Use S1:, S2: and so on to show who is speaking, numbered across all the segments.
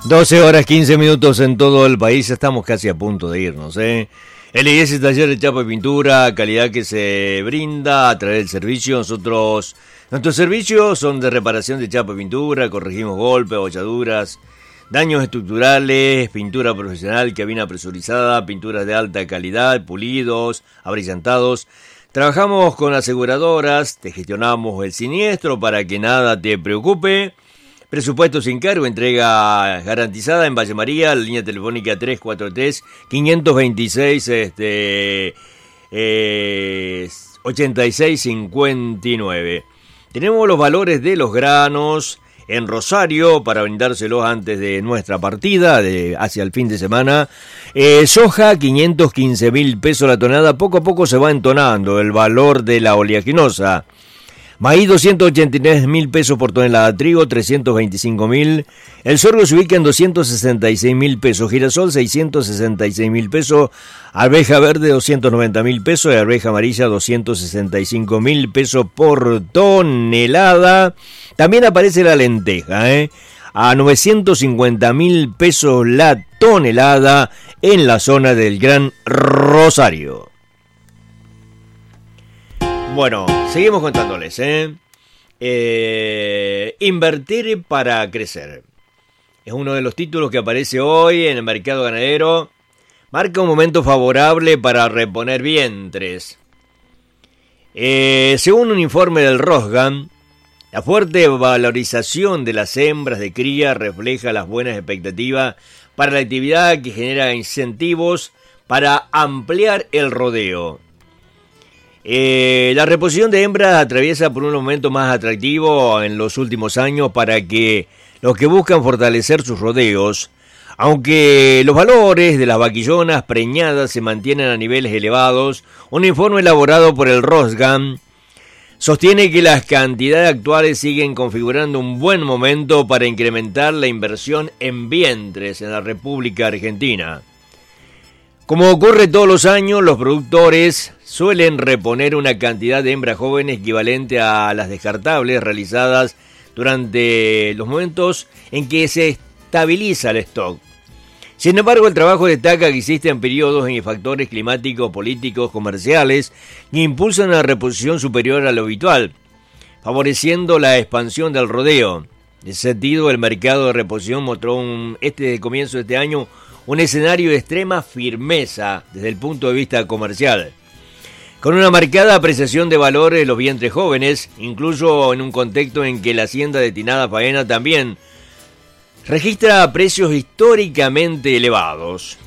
S1: 12 horas 15 minutos en todo el país, estamos casi a punto de irnos, ¿eh? LIS Taller de Chapa y Pintura, calidad que se brinda a través del servicio. Nuestros servicios son de reparación de chapa y pintura, corregimos golpes, abolladuras, daños estructurales, pintura profesional, cabina presurizada, pinturas de alta calidad, pulidos, abrillantados. Trabajamos con aseguradoras, te gestionamos el siniestro para que nada te preocupe. Presupuesto sin cargo, entrega garantizada en Valle María, la línea telefónica 343-526 8659. Tenemos los valores de los granos en Rosario para brindárselos antes de nuestra partida hacia el fin de semana. Soja, 515.000 pesos la tonelada, poco a poco se va entonando el valor de la oleaginosa. Maíz, 283.000 pesos por tonelada, trigo 325.000, el sorgo se ubica en 266.000 pesos, girasol 666.000 pesos, arveja verde 290.000 pesos y arveja amarilla 265.000 pesos por tonelada. También aparece la lenteja, a 950.000 pesos la tonelada en la zona del Gran Rosario. Bueno, seguimos contándoles, invertir para crecer. Es uno de los títulos que aparece hoy en el mercado ganadero. Marca un momento favorable para reponer vientres. Según un informe del Rosgan, la fuerte valorización de las hembras de cría refleja las buenas expectativas para la actividad que genera incentivos para ampliar el rodeo. La reposición de hembras atraviesa por un momento más atractivo en los últimos años para que los que buscan fortalecer sus rodeos, aunque los valores de las vaquillonas preñadas se mantienen a niveles elevados. Un informe elaborado por el Rosgan sostiene que las cantidades actuales siguen configurando un buen momento para incrementar la inversión en vientres en la República Argentina. Como ocurre todos los años, los productores suelen reponer una cantidad de hembras jóvenes equivalente a las descartables realizadas durante los momentos en que se estabiliza el stock. Sin embargo, el trabajo destaca que existen periodos en que factores climáticos, políticos, comerciales que impulsan una reposición superior a lo habitual, favoreciendo la expansión del rodeo. En ese sentido, el mercado de reposición mostró comienzo de este año un escenario de extrema firmeza desde el punto de vista comercial, con una marcada apreciación de valores de los vientres jóvenes, incluso en un contexto en que la hacienda destinada a faena también registra precios históricamente elevados.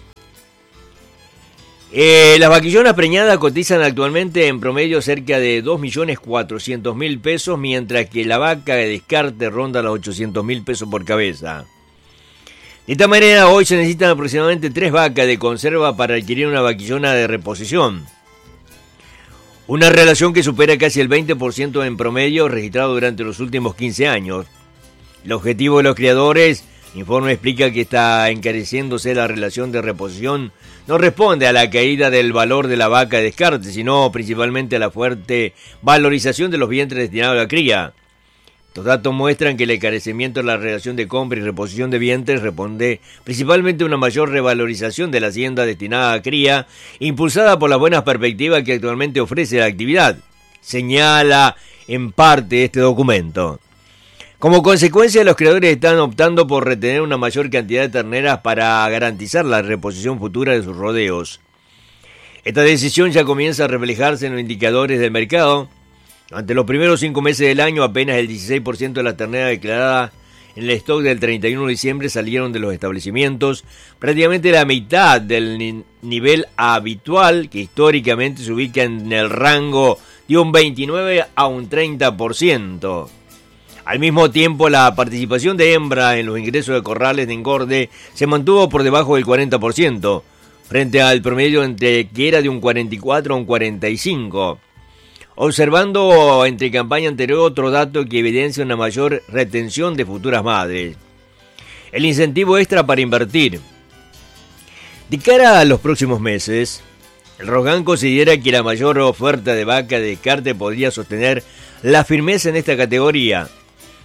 S1: Las vaquillonas preñadas cotizan actualmente en promedio cerca de 2.400.000 pesos, mientras que la vaca de descarte ronda los 800.000 pesos por cabeza. De esta manera, hoy se necesitan aproximadamente 3 vacas de conserva para adquirir una vaquillona de reposición. Una relación que supera casi el 20% en promedio registrado durante los últimos 15 años. El objetivo de los criadores, el informe explica que está encareciéndose la relación de reposición, no responde a la caída del valor de la vaca de descarte, sino principalmente a la fuerte valorización de los vientres destinados a la cría. Los datos muestran que el encarecimiento de la relación de compra y reposición de vientres responde principalmente a una mayor revalorización de la hacienda destinada a cría, impulsada por las buenas perspectivas que actualmente ofrece la actividad, señala en parte este documento. Como consecuencia, los criadores están optando por retener una mayor cantidad de terneras para garantizar la reposición futura de sus rodeos. Esta decisión ya comienza a reflejarse en los indicadores del mercado. Ante los primeros 5 meses del año, apenas el 16% de las terneras declaradas en el stock del 31 de diciembre salieron de los establecimientos, prácticamente la mitad del nivel habitual, que históricamente se ubica en el rango de un 29 a un 30%. Al mismo tiempo, la participación de hembra en los ingresos de corrales de engorde se mantuvo por debajo del 40%, frente al promedio que era de un 44 a un 45%. Observando entre campaña anterior otro dato que evidencia una mayor retención de futuras madres. El incentivo extra para invertir. De cara a los próximos meses, el Rosgan considera que la mayor oferta de vaca de descarte podría sostener la firmeza en esta categoría,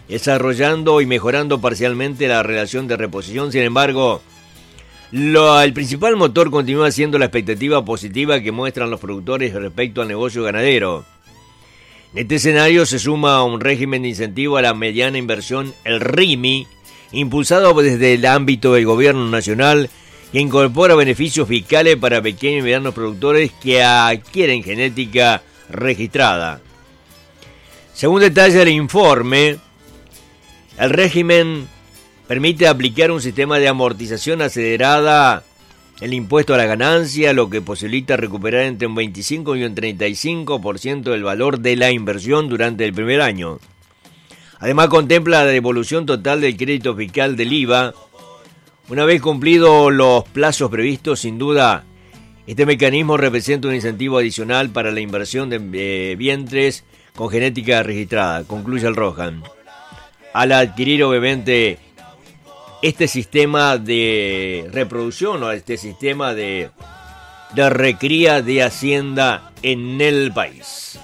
S1: desarrollando y mejorando parcialmente la relación de reposición. Sin embargo, el principal motor continúa siendo la expectativa positiva que muestran los productores respecto al negocio ganadero. En este escenario se suma un régimen de incentivo a la mediana inversión, el RIMI, impulsado desde el ámbito del gobierno nacional, que incorpora beneficios fiscales para pequeños y medianos productores que adquieren genética registrada. Según detalla el informe, el régimen permite aplicar un sistema de amortización acelerada el impuesto a la ganancia, lo que posibilita recuperar entre un 25 y un 35% del valor de la inversión durante el primer año. Además, contempla la devolución total del crédito fiscal del IVA. Una vez cumplidos los plazos previstos, sin duda, este mecanismo representa un incentivo adicional para la inversión de vientres con genética registrada, concluye el Rohan. Al adquirir, obviamente, este sistema de reproducción o este sistema de recría de hacienda en el país.